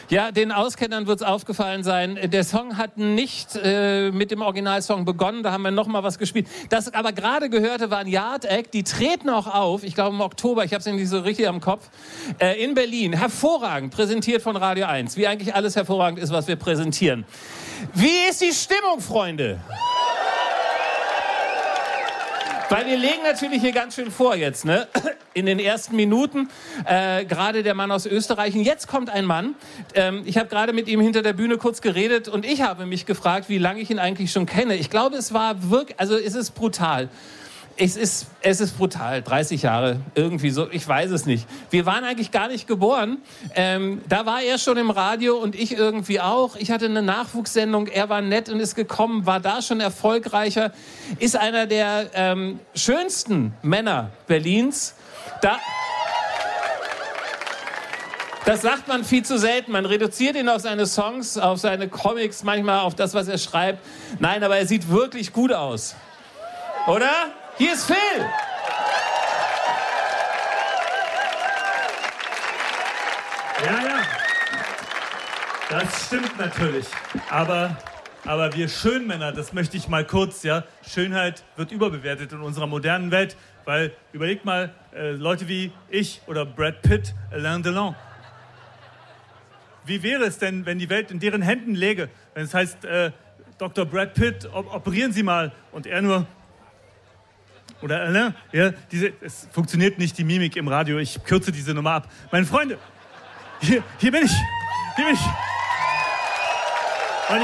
Ja, den Auskennern wird es aufgefallen sein. Der Song hat nicht mit dem Originalsong begonnen. Da haben wir noch mal was gespielt. Das aber gerade gehörte war ein Yard Act. Die treten auch auf. Ich glaube im Oktober. Ich habe es nicht so richtig am Kopf. In Berlin. Hervorragend. Präsentiert von Radio 1. Wie eigentlich alles hervorragend ist, was wir präsentieren. Wie ist die Stimmung, Freunde? Weil wir legen natürlich hier ganz schön vor jetzt, ne? In den ersten Minuten, gerade der Mann aus Österreich. Und jetzt kommt ein Mann, ich habe gerade mit ihm hinter der Bühne kurz geredet und ich habe mich gefragt, wie lange ich ihn eigentlich schon kenne. Ich glaube, es war wirklich, also es ist brutal. Es ist brutal, 30 Jahre, irgendwie so, ich weiß es nicht. Wir waren eigentlich gar nicht geboren. Da war er schon im Radio und ich irgendwie auch. Ich hatte eine Nachwuchssendung, er war nett und ist gekommen, war da schon erfolgreicher. Ist einer der schönsten Männer Berlins. Das sagt man viel zu selten. Man reduziert ihn auf seine Songs, auf seine Comics, manchmal auf das, was er schreibt. Nein, aber er sieht wirklich gut aus. Oder? Hier ist Phil! Ja, das stimmt natürlich. Aber wir Schönmänner, das möchte ich mal kurz, ja, Schönheit wird überbewertet in unserer modernen Welt, weil, überlegt mal, Leute wie ich oder Brad Pitt, Alain Delon. Wie wäre es denn, wenn die Welt in deren Händen läge? Wenn es heißt, Dr. Brad Pitt, operieren Sie mal, und er nur... Oder Alain, ja, es funktioniert nicht, die Mimik im Radio, ich kürze diese Nummer ab. Meine Freunde, hier bin ich. Und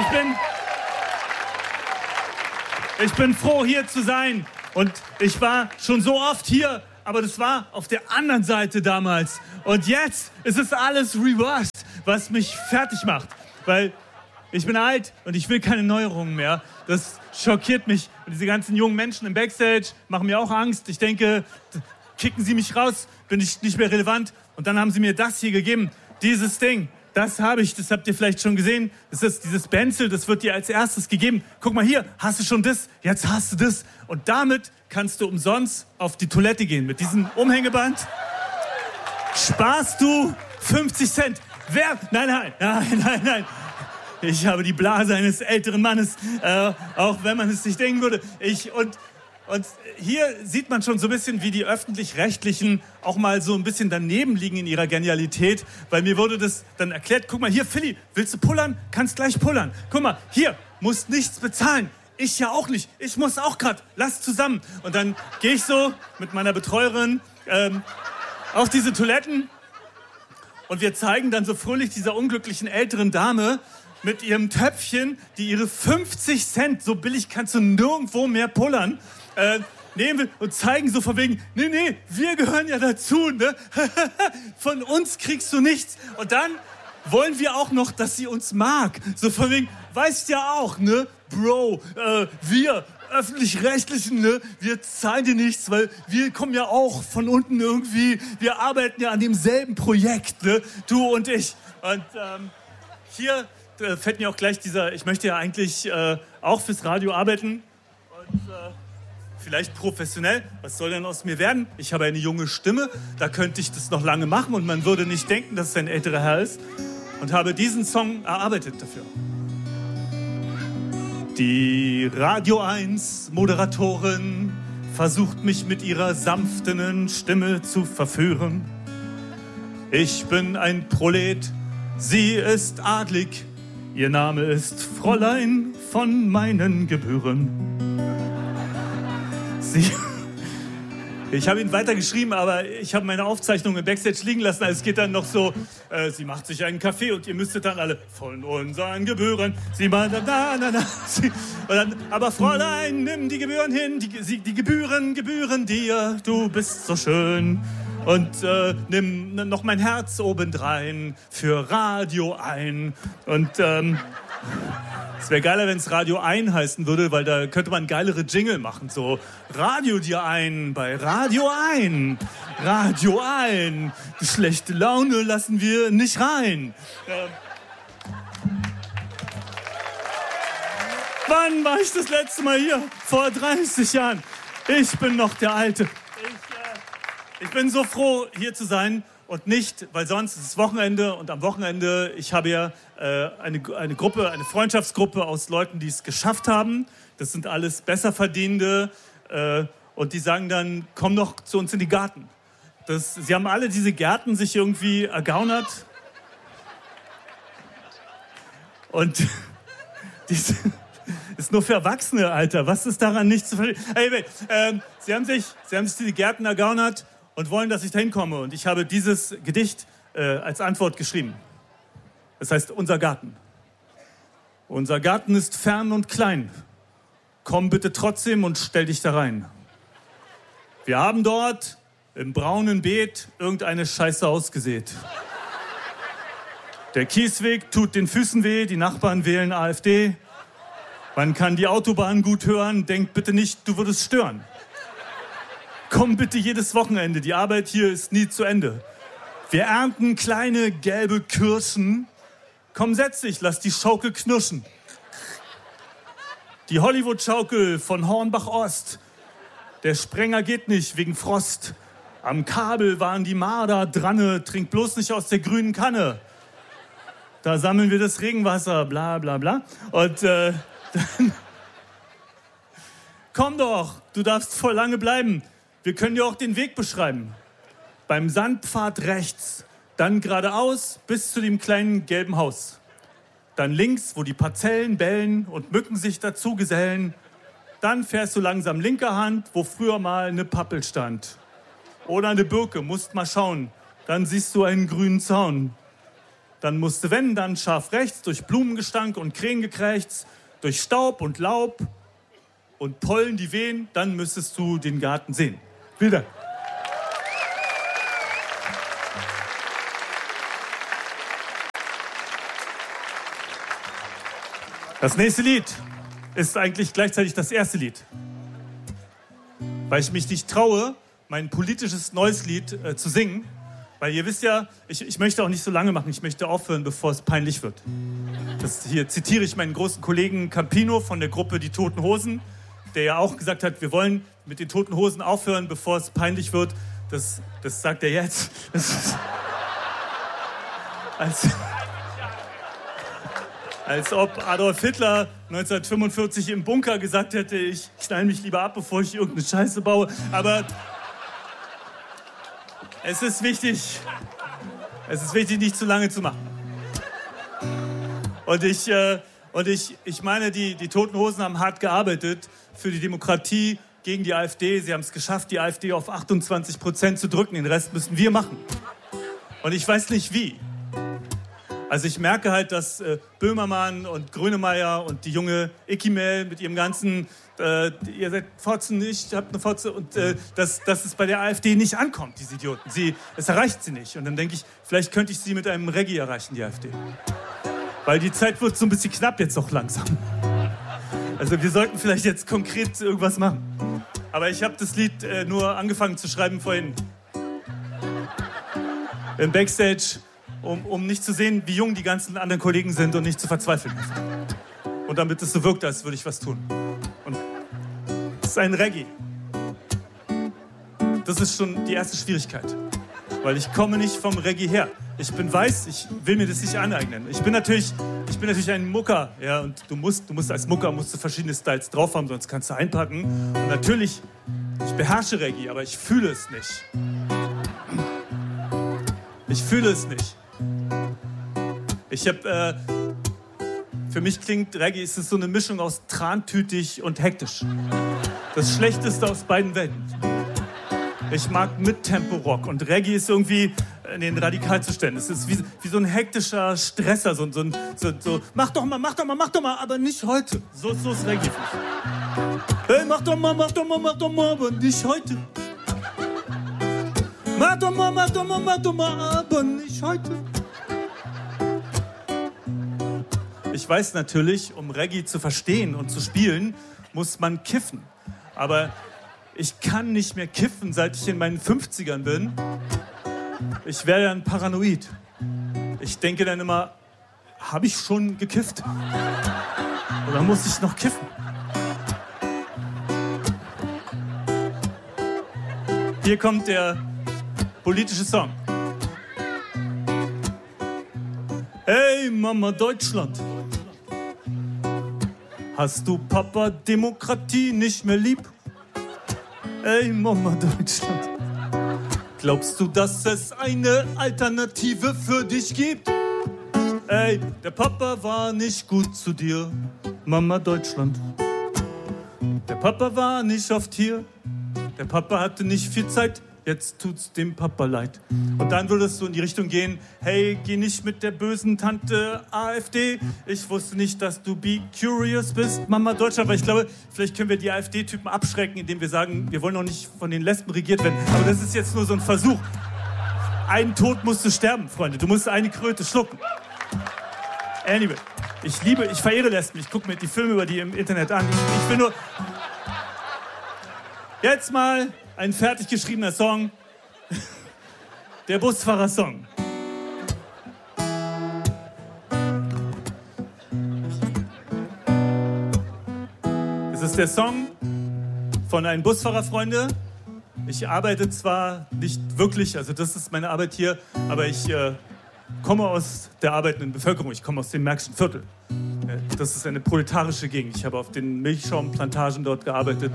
ich bin froh, hier zu sein. Und ich war schon so oft hier, aber das war auf der anderen Seite damals. Und jetzt ist es alles reversed, was mich fertig macht. Weil ich bin alt und ich will keine Neuerungen mehr. Das schockiert mich. Und diese ganzen jungen Menschen im Backstage machen mir auch Angst. Ich denke, kicken sie mich raus, bin ich nicht mehr relevant. Und dann haben sie mir das hier gegeben, dieses Ding. Das habe ich, das habt ihr vielleicht schon gesehen. Das ist dieses Benzel, das wird dir als erstes gegeben. Guck mal hier, hast du schon das? Jetzt hast du das. Und damit kannst du umsonst auf die Toilette gehen. Mit diesem Umhängeband sparst du 50 Cent. Wer? Nein. Ich habe die Blase eines älteren Mannes, auch wenn man es nicht denken würde. Und hier sieht man schon so ein bisschen, wie die Öffentlich-Rechtlichen auch mal so ein bisschen daneben liegen in ihrer Genialität. Weil mir wurde das dann erklärt, guck mal hier, Philly, willst du pullern? Kannst gleich pullern. Guck mal, hier, musst nichts bezahlen. Ich ja auch nicht. Ich muss auch grad. Lass zusammen. Und dann gehe ich so mit meiner Betreuerin auf diese Toiletten. Und wir zeigen dann so fröhlich dieser unglücklichen älteren Dame mit ihrem Töpfchen, die ihre 50 Cent, so billig kannst du nirgendwo mehr pullern, nehmen will und zeigen so von wegen, nee, wir gehören ja dazu, ne? Von uns kriegst du nichts. Und dann wollen wir auch noch, dass sie uns mag. So von wegen, weißt ja auch, ne? Bro, wir Öffentlich-Rechtlichen, ne? Wir zahlen dir nichts, weil wir kommen ja auch von unten irgendwie, wir arbeiten ja an demselben Projekt, ne? Du und ich. Und hier fällt mir auch gleich ich möchte ja eigentlich auch fürs Radio arbeiten und vielleicht professionell. Was soll denn aus mir werden? Ich habe eine junge Stimme, da könnte ich das noch lange machen und man würde nicht denken, dass es ein älterer Herr ist. Und habe diesen Song erarbeitet dafür. Die Radio 1 Moderatorin versucht mich mit ihrer sanften Stimme zu verführen. Ich bin ein Prolet, sie ist adlig. Ihr Name ist Fräulein von meinen Gebühren. Ich habe ihn weitergeschrieben, aber ich habe meine Aufzeichnung im Backstage liegen lassen. Also es geht dann noch so, sie macht sich einen Kaffee und ihr müsstet dann alle von unseren Gebühren. Aber Fräulein, nimm die Gebühren hin, die Gebühren dir, du bist so schön. Und nimm noch mein Herz obendrein für Radio ein. Und es wäre geiler, wenn es Radio ein heißen würde, weil da könnte man geilere Jingle machen. So, Radio dir ein bei Radio ein. Radio ein. Schlechte Laune lassen wir nicht rein. Wann war ich das letzte Mal hier? Vor 30 Jahren. Ich bin noch der Alte. Ich bin so froh, hier zu sein. Und nicht, weil sonst ist es Wochenende und am Wochenende, ich habe ja eine Gruppe, eine Freundschaftsgruppe aus Leuten, die es geschafft haben. Das sind alles Besserverdienende und die sagen dann, komm doch zu uns in die Garten. Sie haben alle diese Gärten sich irgendwie ergaunert und diese ist nur für Erwachsene, Alter. Was ist daran nicht zu verstehen? Hey, sie haben sich diese Gärten ergaunert und wollen, dass ich da hinkomme. Und ich habe dieses Gedicht als Antwort geschrieben. Das heißt, unser Garten. Unser Garten ist fern und klein. Komm bitte trotzdem und stell dich da rein. Wir haben dort im braunen Beet irgendeine Scheiße ausgesät. Der Kiesweg tut den Füßen weh, die Nachbarn wählen AfD. Man kann die Autobahn gut hören, denk bitte nicht, du würdest stören. Komm bitte jedes Wochenende, die Arbeit hier ist nie zu Ende. Wir ernten kleine gelbe Kirschen. Komm, setz dich, lass die Schaukel knirschen. Die Hollywood-Schaukel von Hornbach-Ost. Der Sprenger geht nicht wegen Frost. Am Kabel waren die Marder dranne, trink bloß nicht aus der grünen Kanne. Da sammeln wir das Regenwasser, bla bla bla. Und dann, komm doch, du darfst voll lange bleiben. Wir können dir auch den Weg beschreiben. Beim Sandpfad rechts, dann geradeaus bis zu dem kleinen gelben Haus. Dann links, wo die Parzellen bellen und Mücken sich dazu gesellen. Dann fährst du langsam linker Hand, wo früher mal eine Pappel stand. Oder eine Birke, musst mal schauen. Dann siehst du einen grünen Zaun. Dann musst du wenden, dann scharf rechts, durch Blumengestank und Krähengekrächz, durch Staub und Laub und Pollen, die wehen, dann müsstest du den Garten sehen. Vielen Dank. Das nächste Lied ist eigentlich gleichzeitig das erste Lied. Weil ich mich nicht traue, mein politisches neues Lied zu singen. Weil ihr wisst ja, ich möchte auch nicht so lange machen. Ich möchte aufhören, bevor es peinlich wird. Hier zitiere ich meinen großen Kollegen Campino von der Gruppe Die Toten Hosen, der ja auch gesagt hat, wir wollen mit den Toten Hosen aufhören, bevor es peinlich wird. Das sagt er jetzt. Das ist, als ob Adolf Hitler 1945 im Bunker gesagt hätte, ich knall mich lieber ab, bevor ich irgendeine Scheiße baue. Aber es ist wichtig, nicht zu lange zu machen. Und ich meine, die Toten Hosen haben hart gearbeitet für die Demokratie gegen die AfD. Sie haben es geschafft, die AfD auf 28% zu drücken. Den Rest müssen wir machen. Und ich weiß nicht wie. Also ich merke halt, dass Böhmermann und Grönemeyer und die junge Ikimel mit ihrem ganzen, ihr seid Fotzen, ich habt eine Fotze, und dass es bei der AfD nicht ankommt, diese Idioten. Es erreicht sie nicht. Und dann denke ich, vielleicht könnte ich sie mit einem Reggae erreichen, die AfD. Weil die Zeit wird so ein bisschen knapp jetzt auch langsam. Also wir sollten vielleicht jetzt konkret irgendwas machen. Aber ich habe das Lied nur angefangen zu schreiben vorhin. Im Backstage, um nicht zu sehen, wie jung die ganzen anderen Kollegen sind und nicht zu verzweifeln. Und damit es so wirkt, als würde ich was tun. Und es ist ein Reggae. Das ist schon die erste Schwierigkeit. Weil ich komme nicht vom Reggae her. Ich bin weiß, ich will mir das nicht aneignen. Ich bin natürlich ein Mucker. Ja, und du musst als Mucker verschiedene Styles drauf haben, sonst kannst du einpacken. Und natürlich, ich beherrsche Reggae, aber ich fühle es nicht. Ich fühle es nicht. Für mich klingt Reggae, ist es so eine Mischung aus trantütig und hektisch. Das Schlechteste aus beiden Welten. Ich mag Mittempo-Rock und Reggae ist irgendwie in den Radikalzuständen. Es ist wie so ein hektischer Stresser, so mach doch mal, aber nicht heute. So ist Reggae. Hey, mach doch mal, aber nicht heute. Mach doch mal, aber nicht heute. Ich weiß natürlich, um Reggae zu verstehen und zu spielen, muss man kiffen. Aber ich kann nicht mehr kiffen, seit ich in meinen 50ern bin. Ich werde dann paranoid. Ich denke dann immer, habe ich schon gekifft? Oder muss ich noch kiffen? Hier kommt der politische Song. Mama Deutschland. Hast du Papa Demokratie nicht mehr lieb? Ey, Mama Deutschland. Glaubst du, dass es eine Alternative für dich gibt? Ey, der Papa war nicht gut zu dir, Mama Deutschland. Der Papa war nicht oft hier, der Papa hatte nicht viel Zeit, jetzt tut's dem Papa leid. Und dann würdest du in die Richtung gehen, hey, geh nicht mit der bösen Tante AfD. Ich wusste nicht, dass du be curious bist, Mama Deutschland. Aber ich glaube, vielleicht können wir die AfD-Typen abschrecken, indem wir sagen, wir wollen noch nicht von den Lesben regiert werden. Aber das ist jetzt nur so ein Versuch. Einen Tod musst du sterben, Freunde. Du musst eine Kröte schlucken. Anyway, ich verehre Lesben. Ich gucke mir die Filme über die im Internet an. Ich will nur... Jetzt mal ein fertig geschriebener Song. Der Busfahrer-Song. Es ist der Song von einem Busfahrer, Freunde. Ich arbeite zwar nicht wirklich, also das ist meine Arbeit hier, aber ich komme aus der arbeitenden Bevölkerung. Ich komme aus dem Märkischen Viertel. Das ist eine proletarische Gegend. Ich habe auf den Milchschaumplantagen dort gearbeitet.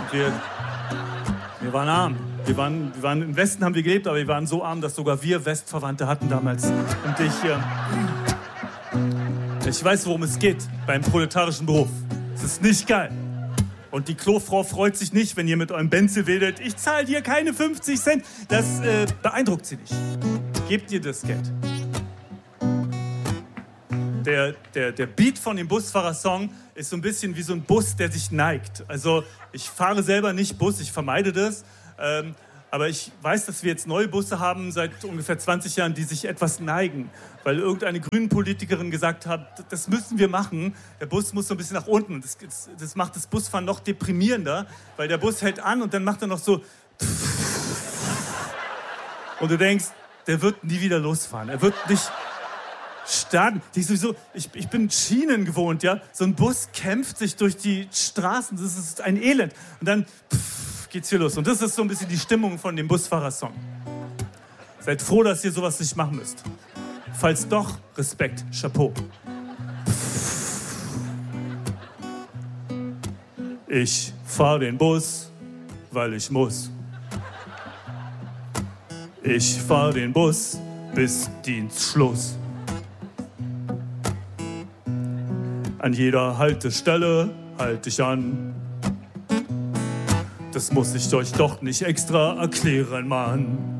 Wir waren arm. Wir waren im Westen haben wir gelebt, aber wir waren so arm, dass sogar wir Westverwandte hatten damals. Und ich weiß, worum es geht beim proletarischen Beruf. Es ist nicht geil. Und die Klofrau freut sich nicht, wenn ihr mit eurem Benzel wedelt. Ich zahle dir keine 50 Cent. Das beeindruckt sie nicht. Gebt ihr das Geld. Der Beat von dem Busfahrer-Song ist so ein bisschen wie so ein Bus, der sich neigt. Also ich fahre selber nicht Bus, ich vermeide das. Aber ich weiß, dass wir jetzt neue Busse haben seit ungefähr 20 Jahren, die sich etwas neigen. Weil irgendeine Grünen-Politikerin gesagt hat, das müssen wir machen. Der Bus muss so ein bisschen nach unten. Das macht das Busfahren noch deprimierender, weil der Bus hält an und dann macht er noch so... Und du denkst, der wird nie wieder losfahren. Er wird nicht... starten. Ich bin Schienen gewohnt, ja. So ein Bus kämpft sich durch die Straßen. Das ist ein Elend. Und dann geht's hier los. Und das ist so ein bisschen die Stimmung von dem Busfahrer-Song. Seid froh, dass ihr sowas nicht machen müsst. Falls doch, Respekt, Chapeau. Ich fahr den Bus, weil ich muss. Ich fahr den Bus bis Dienstschluss. An jeder Haltestelle halte ich an. Das muss ich euch doch nicht extra erklären, Mann.